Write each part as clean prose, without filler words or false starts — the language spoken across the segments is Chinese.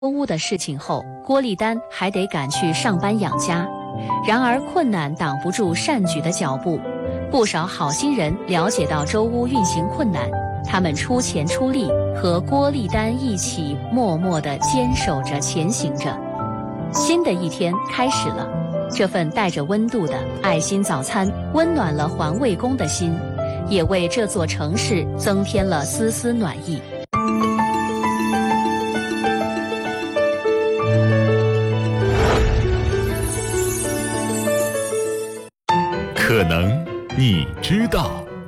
屋的事情后，郭丽丹还得赶去上班养家。然而困难挡不住善举的脚步，不少好心人了解到周屋运行困难，他们出钱出力，和郭丽丹一起默默地坚守着前行着。新的一天开始了，这份带着温度的爱心早餐温暖了环卫工的心，也为这座城市增添了丝丝暖意。 可能你知道。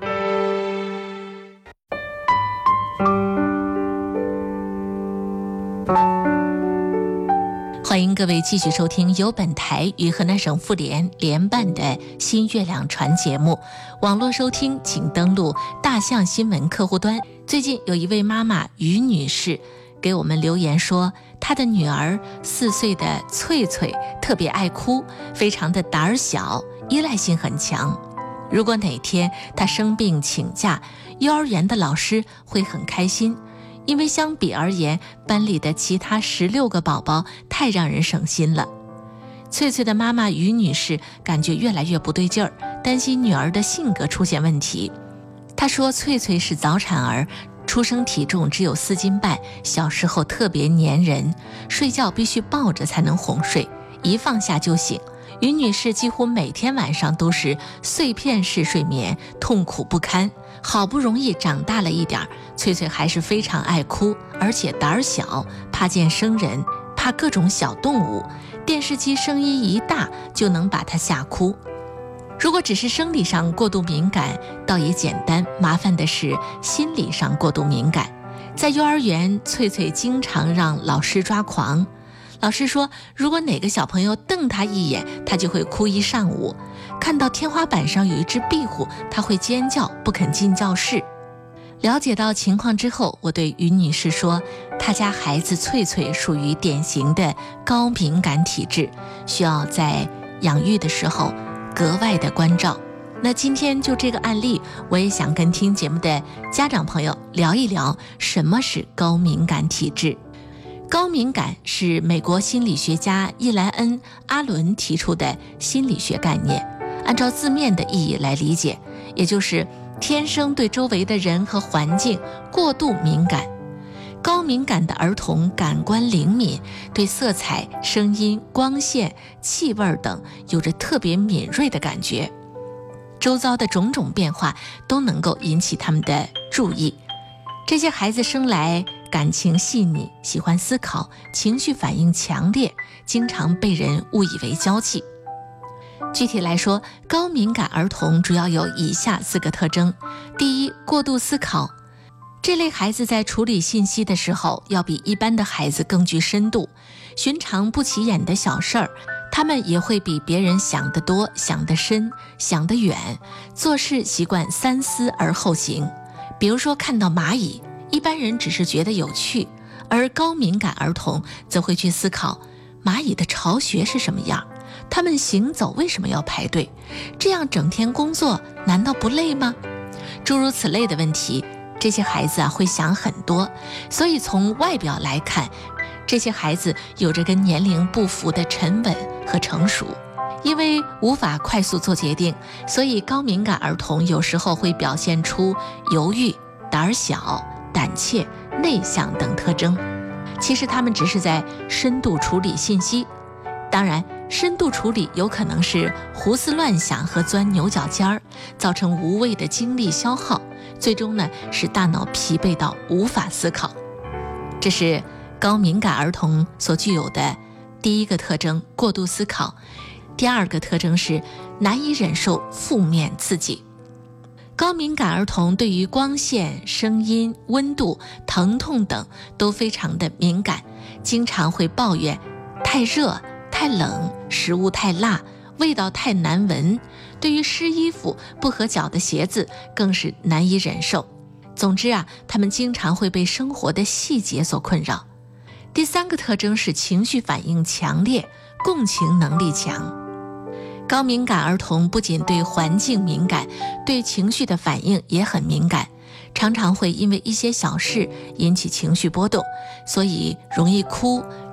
欢迎各位继续收听由本台与河南省妇联联办的新月亮传节目。网络收听请登录大象新闻客户端。最近有一位妈妈于女士给我们留言说，她的女儿4岁的翠翠特别爱哭，非常的胆小，依赖性很强。如果哪天她生病请假，幼儿园的老师会很开心，因为相比而言，班里的其他16个宝宝太让人省心了。翠翠的妈妈于女士感觉越来越不对劲儿，担心女儿的性格出现问题。她说翠翠是早产儿，出生体重只有4斤半，小时候特别粘人，睡觉必须抱着才能哄睡，一放下就醒。于女士几乎每天晚上都是碎片式睡眠，痛苦不堪。好不容易长大了一点，翠翠还是非常爱哭，而且胆小，怕见生人，怕各种小动物，电视机声音一大就能把她吓哭。如果只是生理上过度敏感倒也简单，麻烦的是心理上过度敏感。在幼儿园，翠翠经常让老师抓狂。老师说，如果哪个小朋友瞪他一眼，他就会哭一上午。看到天花板上有一只壁虎，他会尖叫，不肯进教室。了解到情况之后，我对于女士说，她家孩子翠翠属于典型的高敏感体质，需要在养育的时候格外的关照。那今天就这个案例，我也想跟听节目的家长朋友聊一聊什么是高敏感体质。高敏感是美国心理学家伊莱恩·阿伦提出的心理学概念，按照字面的意义来理解，也就是天生对周围的人和环境过度敏感。高敏感的儿童感官灵敏，对色彩、声音、光线、气味等有着特别敏锐的感觉，周遭的种种变化都能够引起他们的注意。这些孩子生来感情细腻，喜欢思考，情绪反应强烈，经常被人误以为娇气。具体来说，高敏感儿童主要有以下4个特征。第一，过度思考。这类孩子在处理信息的时候，要比一般的孩子更具深度。寻常不起眼的小事儿，他们也会比别人想得多、想得深、想得远，做事习惯三思而后行。比如说看到蚂蚁，一般人只是觉得有趣，而高敏感儿童则会去思考蚂蚁的巢穴是什么样，他们行走为什么要排队，这样整天工作难道不累吗？诸如此类的问题，这些孩子会想很多。所以从外表来看，这些孩子有着跟年龄不符的沉稳和成熟。因为无法快速做决定，所以高敏感儿童有时候会表现出犹豫、胆小、胆怯、内向等特征。其实他们只是在深度处理信息。当然，深度处理有可能是胡思乱想和钻牛角尖儿，造成无谓的精力消耗，最终使大脑疲惫到无法思考。这是高敏感儿童所具有的第一个特征，过度思考。第二个特征是难以忍受负面刺激。高敏感儿童对于光线、声音、温度、疼痛等都非常的敏感，经常会抱怨太热、太冷、食物太辣、味道太难闻，对于湿衣服、不合脚的鞋子更是难以忍受。总之他们经常会被生活的细节所困扰。第三个特征是情绪反应强烈，共情能力强。高敏感儿童不仅对环境敏感，对情绪的反应也很敏感。 常常会因为一些小事引起情绪波动，所以容易哭，